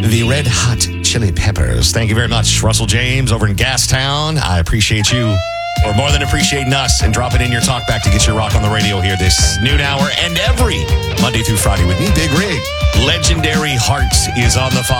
the Red Hot Chili Peppers. Thank you very much, Russell James over in Gastown. I appreciate you, or more than appreciating us, and dropping in your talk back to get your rock on the radio here this noon hour and every Monday through Friday with me, Big Rig. Legendary Hearts is on the phone.